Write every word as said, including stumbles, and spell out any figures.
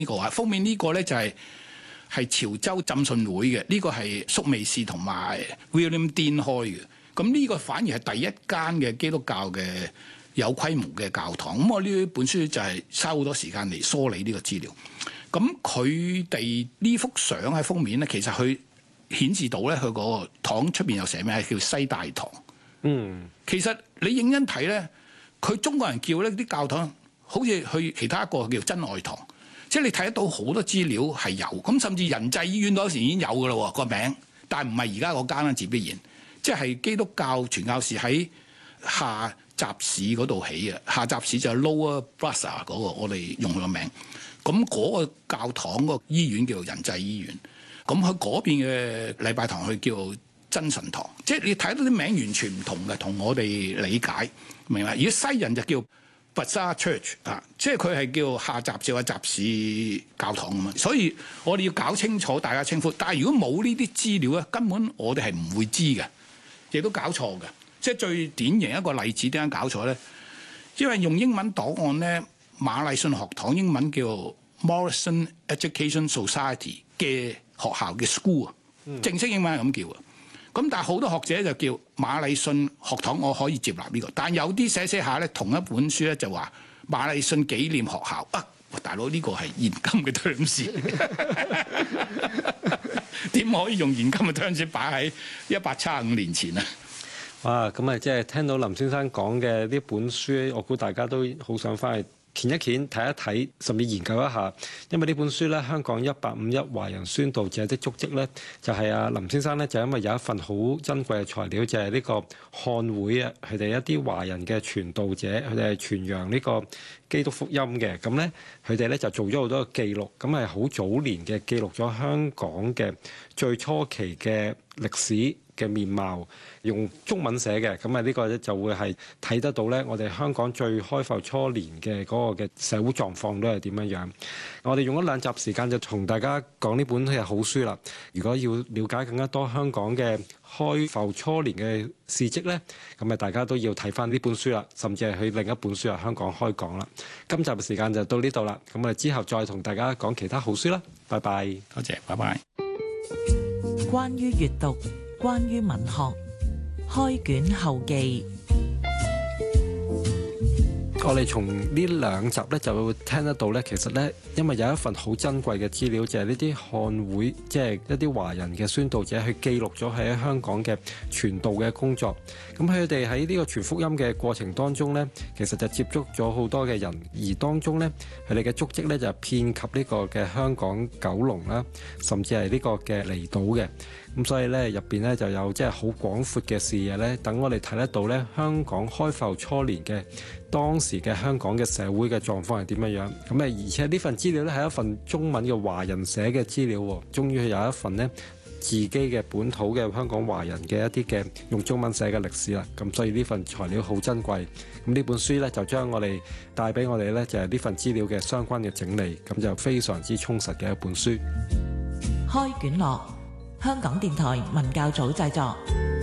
呢個啊，封面呢個咧就係係潮州浸信會嘅，呢、這個係蘇美士同埋 William Dean 開嘅。咁呢個反而係第一間嘅基督教嘅有規模嘅教堂。咁我呢本書就係嘥好多時間嚟梳理呢個資料。咁佢哋呢幅相喺封面咧，其實佢顯示到咧，佢個堂出邊有寫咩？係叫西大堂。 嗯， 其實你認真睇咧，佢中國人叫呢啲教堂，好似去其他一個叫真愛堂。即係你睇得到好多資料係有，咁甚至仁濟醫院嗰時已經有㗎咯個名，但係唔係而家嗰間啦，自必然。即係基督教傳教士喺下集市嗰度起嘅，下集市就係 Lower Braza 嗰個，我哋用佢個名。咁嗰個教堂個醫院叫做仁濟醫院，咁佢嗰邊嘅禮拜堂佢叫做真神堂。即係你睇到啲名完全唔同嘅，同我哋理解明白。如果西人就叫 Bazaar Church 啊，即係佢係叫下集市或集市教堂咁嘛，所以我哋要搞清楚大家稱呼。但係如果冇呢啲資料咧，根本我哋係唔會知嘅，亦都搞錯嘅。即係最典型一個例子點解搞錯咧？因為用英文檔案咧，馬禮遜學堂英文叫 Morrison Education Society 嘅學校嘅 school 啊，正式英文係咁叫啊。咁但係好多學者就叫馬禮遜學堂，我可以接納呢個。但有啲寫寫下咧，同一本書咧就話馬禮遜紀念學校啊，大佬呢個係現今嘅 terms，點可以用現今嘅 terms 擺喺一百七十五年前啊？ 哇！咁啊，即係聽到林先生講嘅呢本書，我估大家都好想翻去掀一掀、睇一睇，甚至研究一下。因為呢本書咧，香港一八五一華人宣道者的足跡咧，就係啊林先生咧，就因為有一份好珍貴嘅材料，就係呢個漢會啊，佢哋一啲華人嘅傳道者，佢哋係傳揚呢個基督福音嘅。咁咧，佢哋咧就做咗好多記錄，咁係好早年嘅記錄咗香港嘅最初期嘅歷史嘅面貌，用中文寫嘅，咁啊呢個咧就會係睇得到咧，我哋香港最開埠初年嘅嗰個嘅社會狀況都係點樣樣。我哋用咗兩集時間就同大家講呢本係好書啦。如果要了解更加多香港嘅開埠初年嘅事蹟咧，咁啊大家都要睇翻呢本書啦，甚至係去另一本書啊《香港開講》啦。今集嘅時間就到呢度啦，咁我哋之後再同大家講其他好書啦。拜拜， 多謝，拜拜。 關於閱讀，關於文學，開卷後記。 我哋從呢兩集咧就會聽得到咧，其實咧，因為有一份好珍貴嘅資料，就係呢啲漢會，即係一啲華人嘅宣道者去記錄咗喺香港嘅傳道嘅工作。咁佢哋喺呢個傳福音嘅過程當中咧，其實就接觸咗好多嘅人，而當中咧，佢哋嘅足跡咧就遍及呢個嘅香港九龍啦，甚至係呢個嘅離島嘅。咁所以咧入邊咧就有即係好廣闊嘅視野咧，等我哋睇得到咧香港開埠初年嘅當時嘅香港嘅社會嘅狀況係點樣樣。咁啊，而且呢份資料咧係一份中文嘅華人寫嘅資料喎，終於有一份呢自己嘅本土嘅香港華人嘅一啲嘅用中文寫嘅歷史啦。咁所以呢份材料好珍貴。咁呢本書咧就將我哋帶俾我哋咧就係呢份資料嘅相關嘅整理，咁就非常之充實嘅一本書。 開卷樂，香港電台文教組製作。